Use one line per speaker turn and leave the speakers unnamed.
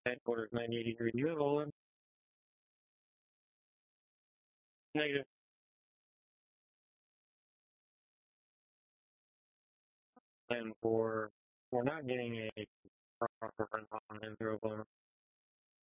headquarters 98 degrees. You have Olin? Negative. And we're not getting a proper run on him through Oklahoma.